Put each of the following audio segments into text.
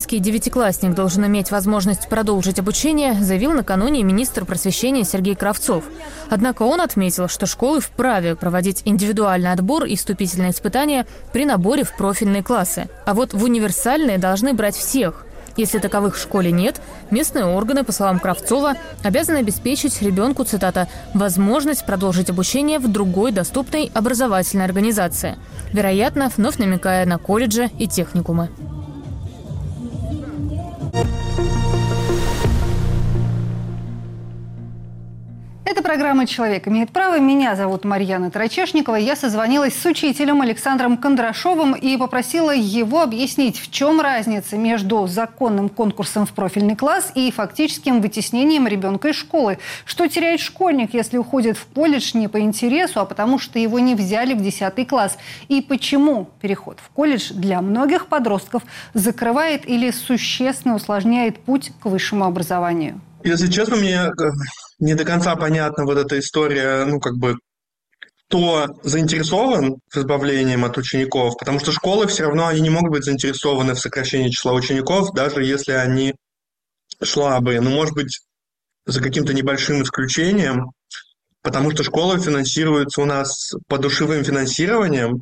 Всякий девятиклассник должен иметь возможность продолжить обучение, заявил накануне министр просвещения Сергей Кравцов. Однако он отметил, что школы вправе проводить индивидуальный отбор и вступительные испытания при наборе в профильные классы. А вот в универсальные должны брать всех. Если таковых в школе нет, местные органы, по словам Кравцова, обязаны обеспечить ребенку, цитата, «возможность продолжить обучение в другой доступной образовательной организации», вероятно, вновь намекая на колледжи и техникумы. Это программа «Человек имеет право». Меня зовут Марьяна Тарачешникова. Я созвонилась с учителем Александром Кондрашовым и попросила его объяснить, в чем разница между законным конкурсом в профильный класс и фактическим вытеснением ребенка из школы. Что теряет школьник, если уходит в колледж не по интересу, а потому что его не взяли в 10 класс? И почему переход в колледж для многих подростков закрывает или существенно усложняет путь к высшему образованию? Если честно, мне не до конца понятна вот эта история, кто заинтересован в избавлении от учеников, потому что школы все равно они не могут быть заинтересованы в сокращении числа учеников, даже если они слабые. Может быть, за каким-то небольшим исключением, потому что школы финансируются у нас подушевым финансированием,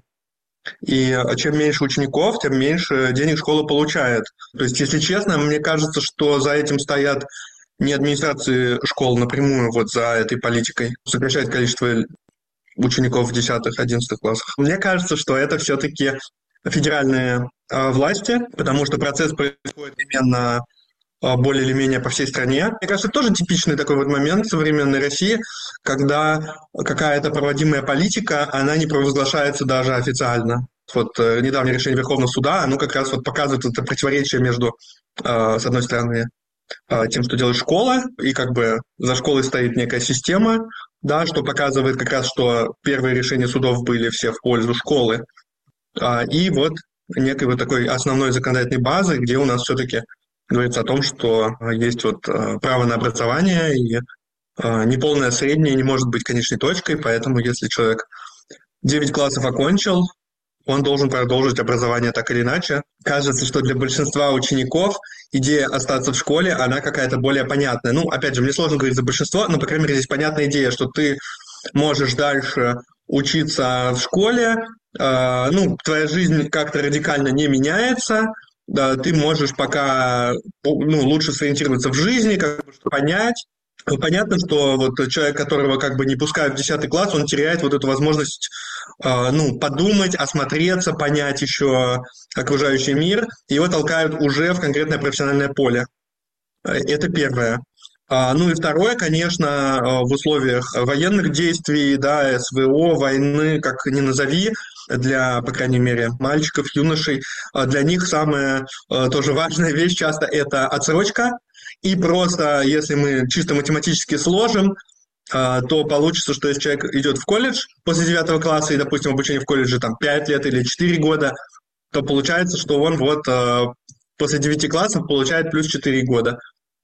и чем меньше учеников, тем меньше денег школа получает. То есть, если честно, мне кажется, что за этим стоят не администрации школ напрямую за этой политикой сокращать количество учеников в 10-11 классах. Мне кажется, что это все-таки федеральные власти, потому что процесс происходит именно более или менее по всей стране. Мне кажется, это тоже типичный такой момент в современной России, когда какая-то проводимая политика, она не провозглашается даже официально. Недавнее решение Верховного суда, оно как раз показывает это противоречие между, с одной стороны, тем, что делает школа, и за школой стоит некая система, что показывает как раз, что первые решения судов были все в пользу школы. И некой такой основной законодательной базы, где у нас все-таки говорится о том, что есть право на образование, и неполное среднее не может быть конечной точкой, поэтому если человек 9 классов окончил, он должен продолжить образование так или иначе. Кажется, что для большинства учеников идея остаться в школе, она какая-то более понятная. Опять же, мне сложно говорить за большинство, но, по крайней мере, здесь понятная идея, что ты можешь дальше учиться в школе, твоя жизнь как-то радикально не меняется, да, ты можешь пока лучше сориентироваться в жизни, понять. Понятно, что человек, которого не пускают в 10 класс, он теряет эту возможность подумать, осмотреться, понять еще окружающий мир, и его толкают уже в конкретное профессиональное поле. Это первое. И второе, конечно, в условиях военных действий, СВО, войны, как ни назови, для, по крайней мере, мальчиков, юношей, для них самая тоже важная вещь часто это отсрочка. И просто, если мы чисто математически сложим, то получится, что если человек идет в колледж после 9 класса, и, допустим, обучение в колледже 5 лет или 4 года, то получается, что он после 9 классов получает плюс 4 года.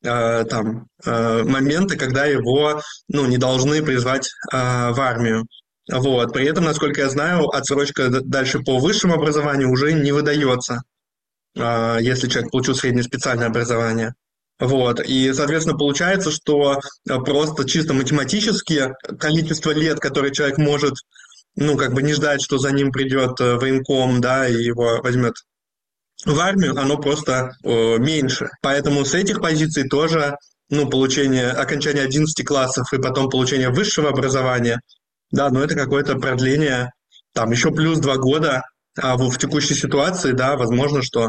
Моменты, когда его не должны призвать в армию. При этом, насколько я знаю, отсрочка дальше по высшему образованию уже не выдается, если человек получил среднее специальное образование. И, соответственно, получается, что просто чисто математически количество лет, которое человек может, не ждать, что за ним придет военком, и его возьмет в армию, оно просто меньше. Поэтому с этих позиций тоже, окончание 11 классов и потом получение высшего образования, это какое-то продление, еще плюс 2 года, а в текущей ситуации, возможно, что,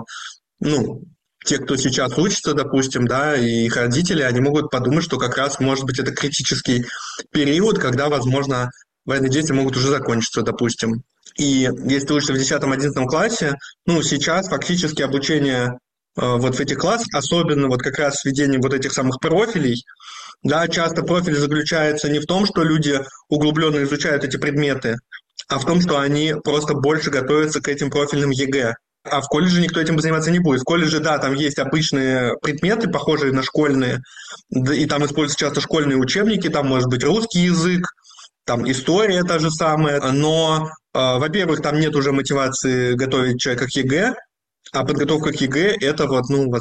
те, кто сейчас учится, допустим, и их родители, они могут подумать, что как раз, может быть, это критический период, когда, возможно, военные действия могут уже закончиться, допустим. И если ты учишься в 10-11 классе, сейчас фактически обучение в этих классах, особенно как раз в введении этих самых профилей, часто профиль заключается не в том, что люди углубленно изучают эти предметы, а в том, что они просто больше готовятся к этим профильным ЕГЭ. А в колледже никто этим заниматься не будет. В колледже, там есть обычные предметы, похожие на школьные, и там используются часто школьные учебники, там может быть русский язык, там история та же самая, но, во-первых, там нет уже мотивации готовить человека к ЕГЭ, а подготовка к ЕГЭ – это